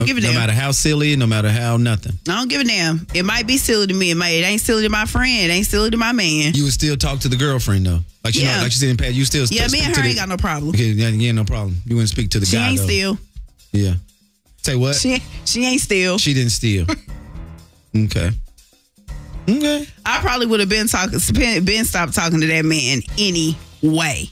Give a damn. No matter how silly, no matter how nothing. I don't give a damn. It might be silly to me. It ain't silly to my friend. It ain't silly to my man. You would still talk to the girlfriend though, like you know, like you said in Pat. You still me and her ain't got no problem. Okay, yeah, no problem. You wouldn't speak to the guy. She ain't though. steal. Yeah. Say what? She ain't steal. She didn't steal. Okay. I probably would have been stopped talking to that man anyway.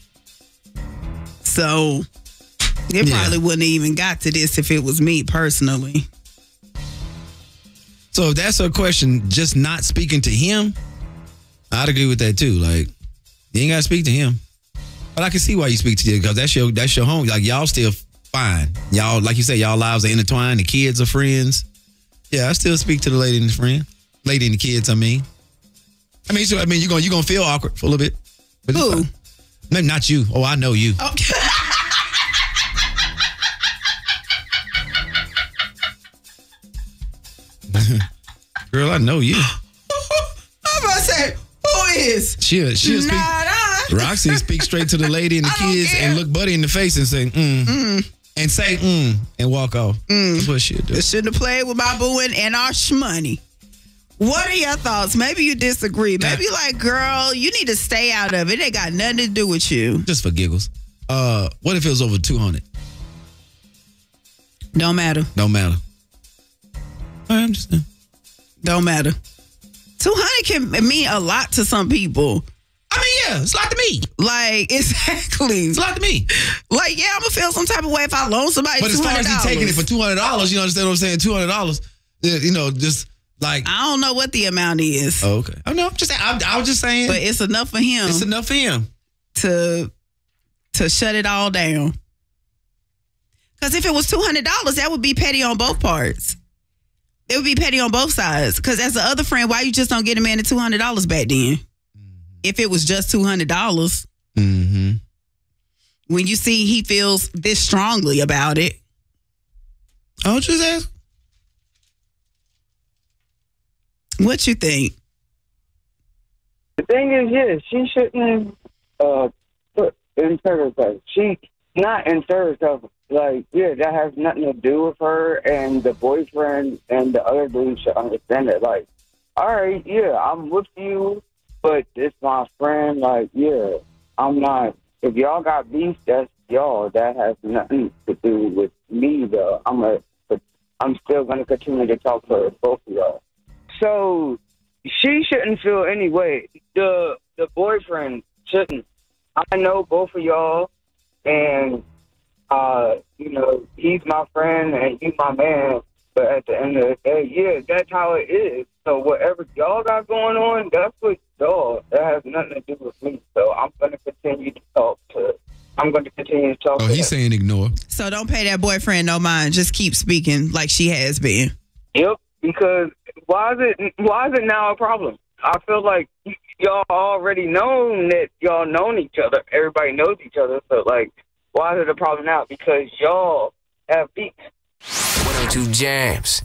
So it probably wouldn't have even got to this if it was me personally. So if that's her question, just not speaking to him, I'd agree with that too. Like, you ain't gotta speak to him. But I can see why you speak to you, because that's your home. Like, y'all still fine. Y'all, like you said, y'all lives are intertwined. The kids are friends. Yeah, I still speak to the lady and the friend. Lady and the kids, I mean, you're gonna feel awkward for a little bit. But who? Maybe not you. Oh, I know you. Okay. Girl, I know you. I'm about to say, who is? She'll speak. Roxy speak straight to the lady and the kids and look Buddy in the face and say, and say, and walk off. That's what she'll do. Shouldn't have played with my boo and our shmoney. What are your thoughts? Maybe you disagree. Maybe like, girl, you need to stay out of it. It got nothing to do with you. Just for giggles. What if it was over 200? Don't matter. Don't matter. I understand. Don't matter. 200 can mean a lot to some people. I mean, yeah, it's a lot to me. Like, exactly. It's a lot to me. Like, yeah, I'm going to feel some type of way if I loan somebody $200. But as far as he taking it for $200, you understand what I'm saying? $200, you know, just like. I don't know what the amount is. Oh, okay. I know. I was just saying. But it's enough for him. It's enough for him. To shut it all down. Because if it was $200, that would be petty on both parts. It would be petty on both sides. Because as the other friend, why you just don't get a man the $200 back then? If it was just $200. Mm-hmm. When you see he feels this strongly about it. I'll just ask. What you think? The thing is, she shouldn't insert herself. She not insert herself. Like, that has nothing to do with her, and the boyfriend and the other dude should understand it. Like, all right, I'm with you, but it's my friend. Like, I'm not. If y'all got beef, that's y'all. That has nothing to do with me, though. I'm still gonna continue to talk to both of y'all. So she shouldn't feel any way. The boyfriend shouldn't. I know both of y'all, and he's my friend and he's my man. But at the end of the day, that's how it is. So whatever y'all got going on, that's with y'all. That has nothing to do with me. So I'm going to continue to talk to. Oh, he's saying ignore. So don't pay that boyfriend no mind. Just keep speaking like she has been. Yep. Because why is it now a problem? I feel like y'all already known that y'all known each other. Everybody knows each other. So like, why is it a problem now? Because y'all have beef. 102 Jams.